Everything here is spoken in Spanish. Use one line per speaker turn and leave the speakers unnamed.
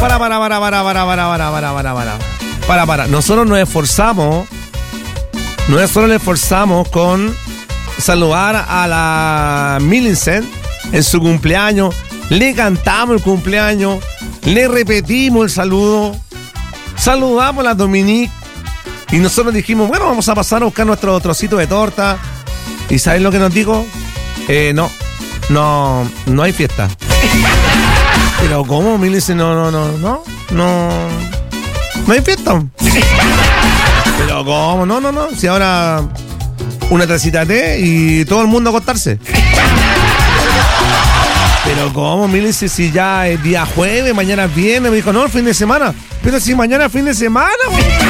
Para. Nosotros nos esforzamos con saludar a la Millicent en su cumpleaños. Le cantamos el cumpleaños, le repetimos el saludo, saludamos a la Dominique y nosotros dijimos, bueno, vamos a pasar a buscar nuestro trocito de torta. ¿Y sabes lo que nos dijo? No hay fiesta. Pero ¿cómo? Millicent, no hay fiesta. Pero ¿cómo? No. Si ahora una tacita de té y todo el mundo a acostarse. Pero ¿cómo, Millicent? Si ya es día jueves, mañana es viernes. Me dijo, no, el fin de semana. Pero si mañana es fin de semana, güey.